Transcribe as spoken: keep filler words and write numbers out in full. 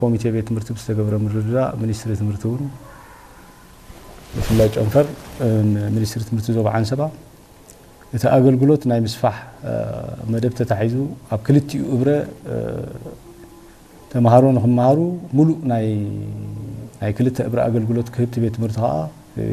ኮሚቴ ቤት ትምህርት ብስተገብረ ምርዳ ሚኒስትሪ ትምህርቱን ፍላጭ አንፈር ሚኒስትሪ ትምህርት ዞባ አንሰባ እቲ አገልግሎት ናይ ምስፋሕ መደብ ተታሒዙ ኣብ ክልቲኡ እብረ ተማሃሮ ንኽማሃሩ ሙሉ ናይ ናይ ክልተ እብረ አገልግሎት ክህብ ቤት ትምህርት ኸኣ